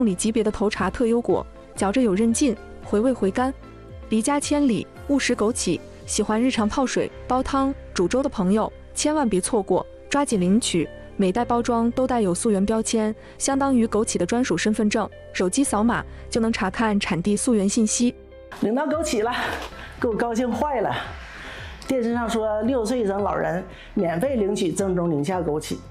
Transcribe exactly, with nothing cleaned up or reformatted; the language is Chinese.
里级别的头茶特优果，嚼着有韧劲，回味回甘。离家千里，勿食枸杞。喜欢日常泡水、煲汤、煮粥的朋友，千万别错过，抓紧领取。每袋包装都带有溯源标签，相当于枸杞的专属身份证，手机扫码就能查看产地溯源信息。 领到枸杞了，给我高兴坏了。电视上说六岁以上老人免费领取正宗宁夏枸杞。